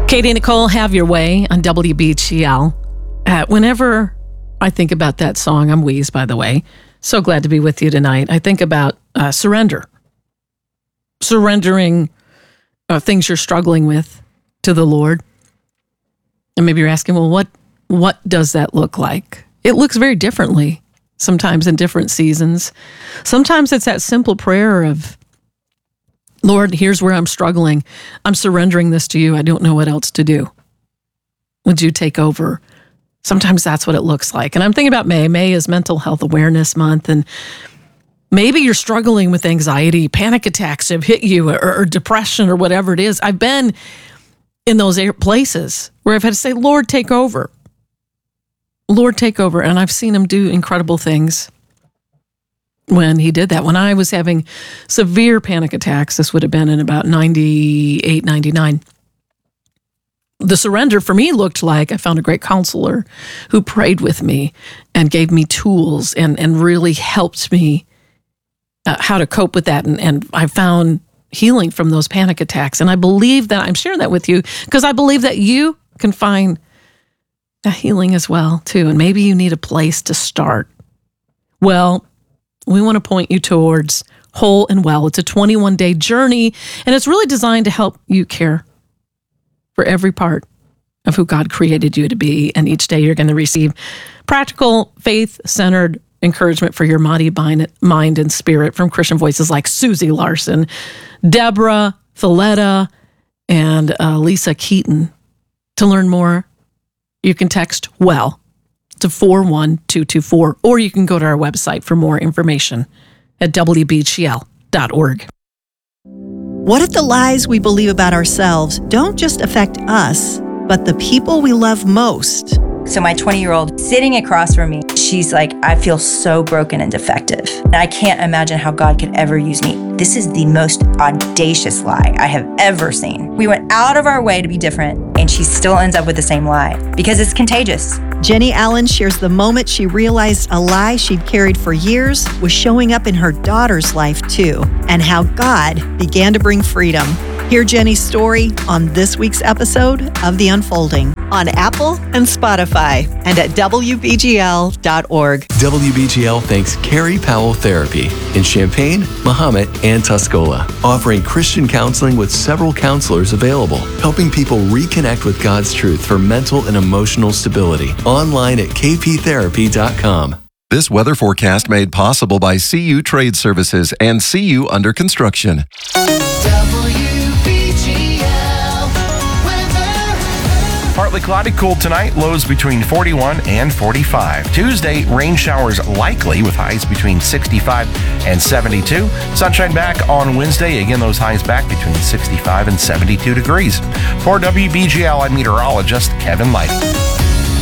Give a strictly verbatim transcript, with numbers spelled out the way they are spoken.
Katie Nicole, Have Your Way on W B G L. Uh, whenever I think about that song, I'm Wheeze, by the way. So glad to be with you tonight. I think about uh, surrender. Surrendering uh, things you're struggling with to the Lord. And maybe you're asking, well, what what does that look like? It looks very differently, sometimes in different seasons. Sometimes it's that simple prayer of, Lord, here's where I'm struggling. I'm surrendering this to you. I don't know what else to do. Would you take over? Sometimes that's what it looks like. And I'm thinking about May. May is Mental Health Awareness Month. And maybe you're struggling with anxiety, panic attacks have hit you, or, or depression, or whatever it is. I've been in those places where I've had to say, Lord, take over. Lord, take over. And I've seen him do incredible things when he did that. When I was having severe panic attacks, this would have been in about ninety-eight, ninety-nine. The surrender for me looked like I found a great counselor who prayed with me and gave me tools and, and really helped me uh, how to cope with that. And, and I found healing from those panic attacks. And I believe that I'm sharing that with you because I believe that you can find that healing as well, too. And maybe you need a place to start. Well, we want to point you towards Whole and Well. It's a twenty-one day journey, and it's really designed to help you care for every part of who God created you to be. And each day you're going to receive practical, faith-centered encouragement for your body, mind, and spirit from Christian voices like Susie Larson, Deborah Thaletta, and uh, Lisa Keaton. To learn more, you can text WELL to four one two two four, or you can go to our website for more information at W B G L dot org. What if the lies we believe about ourselves don't just affect us, but the people we love most? So my twenty-year-old sitting across from me, she's like, I feel so broken and defective. And I can't imagine how God could ever use me. This is the most audacious lie I have ever seen. We went out of our way to be different, and she still ends up with the same lie because it's contagious. Jenny Allen shares the moment she realized a lie she'd carried for years was showing up in her daughter's life too, and how God began to bring freedom. Hear Jenny's story on this week's episode of The Unfolding on Apple and Spotify and at W B G L dot org. W B G L thanks Carrie Powell Therapy in Champaign, Mahomet, and Tuscola, offering Christian counseling with several counselors available, helping people reconnect with God's truth for mental and emotional stability. Online at K P therapy dot com. This weather forecast made possible by C U Trade Services and C U Under Construction. Partly cloudy, cool tonight, lows between forty-one and forty-five. Tuesday, rain showers likely with highs between sixty-five and seventy-two. Sunshine back on Wednesday. Again, those highs back between sixty-five and seventy-two degrees. For W B G L, I'm meteorologist Kevin Light.